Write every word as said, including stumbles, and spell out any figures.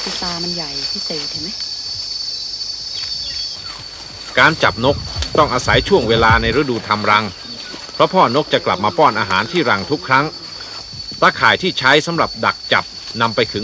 คือตามันใหญ่พิเศษเห็นไหมการจับนกต้องอาศัยช่วงเวลาในฤดูทำรังเพราะพ่อนกจะกลับมาป้อนอาหารที่รังทุกครั้งตาข่ายที่ใช้สำหรับดักจับนำไปขึง